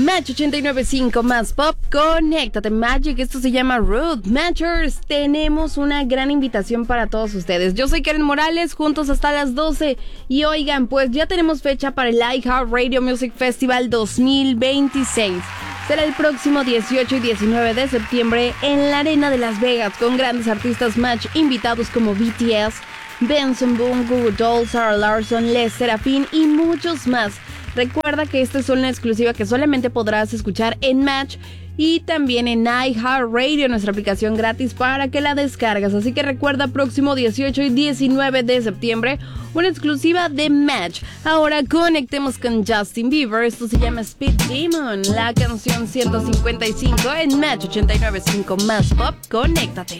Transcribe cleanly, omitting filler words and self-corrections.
Match 89.5 más pop, conéctate Magic, esto se llama Rude. Matchers, tenemos una gran invitación para todos ustedes. Yo soy Karen Morales, juntos hasta las 12. Y oigan, pues ya tenemos fecha para el iHeartRadio Music Festival 2026. Será el próximo 18 y 19 de septiembre en la Arena de Las Vegas, con grandes artistas Match invitados como BTS, Benson Boone, Goo Goo Dolls, Sarah Larsson, Les Serafín y muchos más. Recuerda que esta es una exclusiva que solamente podrás escuchar en Match y también en iHeartRadio, nuestra aplicación gratis para que la descargas. Así que recuerda, próximo 18 y 19 de septiembre, una exclusiva de Match. Ahora conectemos con Justin Bieber. Esto se llama Speed Demon, la canción 155 en Match 89.5 más pop. Conéctate.